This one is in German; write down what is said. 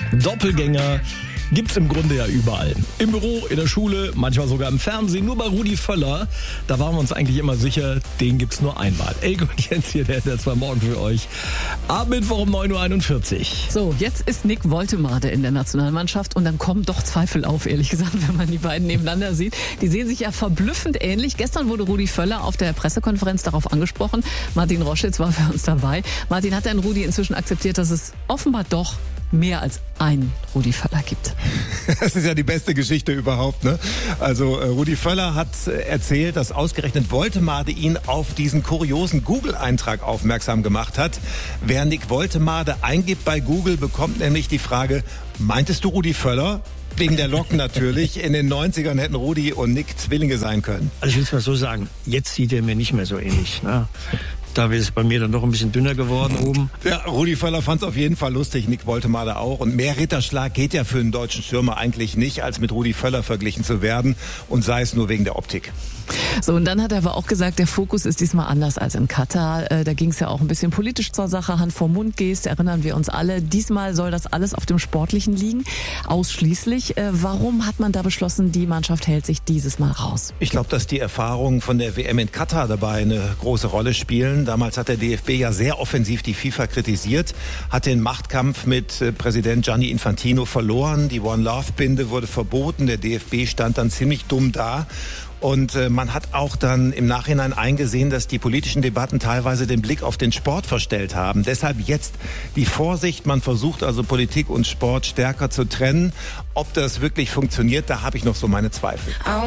Doppelgänger gibt's im Grunde ja überall. Im Büro, in der Schule, manchmal sogar im Fernsehen. Nur bei Rudi Völler, da waren wir uns eigentlich immer sicher, den gibt's nur einmal. Elke und Jens hier, der ist jetzt mal morgen für euch. Ab Mittwoch um 9.41 Uhr. So, jetzt ist Nick Woltemade in der Nationalmannschaft und dann kommen doch Zweifel auf, ehrlich gesagt, wenn man die beiden nebeneinander sieht. Die sehen sich ja verblüffend ähnlich. Gestern wurde Rudi Völler auf der Pressekonferenz darauf angesprochen. Martin Roschitz war für uns dabei. Martin, hat denn Rudi inzwischen akzeptiert, dass es offenbar doch mehr als einen Rudi Völler gibt? Das ist ja die beste Geschichte überhaupt, ne? Also Rudi Völler hat erzählt, dass ausgerechnet Woltemade ihn auf diesen kuriosen Google-Eintrag aufmerksam gemacht hat. Wer Nick Woltemade eingibt bei Google, bekommt nämlich die Frage: Meintest du Rudi Völler? Wegen der Locken natürlich. In den 90ern hätten Rudi und Nick Zwillinge sein können. Also ich will es mal so sagen, jetzt sieht er mir nicht mehr so ähnlich. Ne? Da ist es bei mir dann doch ein bisschen dünner geworden oben. Ja, Rudi Völler fand es auf jeden Fall lustig, Nick Woltemade auch. Und mehr Ritterschlag geht ja für einen deutschen Stürmer eigentlich nicht, als mit Rudi Völler verglichen zu werden. Und sei es nur wegen der Optik. So, und dann hat er aber auch gesagt, der Fokus ist diesmal anders als in Katar. Da ging es ja auch ein bisschen politisch zur Sache, Hand vor Mund Geste, erinnern wir uns alle. Diesmal soll das alles auf dem Sportlichen liegen, ausschließlich. Warum hat man da beschlossen, die Mannschaft hält sich dieses Mal raus? Ich glaube, dass die Erfahrungen von der WM in Katar dabei eine große Rolle spielen. Damals hat der DFB ja sehr offensiv die FIFA kritisiert, hat den Machtkampf mit Präsident Gianni Infantino verloren. Die One Love Binde wurde verboten. Der DFB stand dann ziemlich dumm da. Und man hat auch dann im Nachhinein eingesehen, dass die politischen Debatten teilweise den Blick auf den Sport verstellt haben. Deshalb jetzt die Vorsicht. Man versucht also Politik und Sport stärker zu trennen. Ob das wirklich funktioniert, da habe ich noch so meine Zweifel.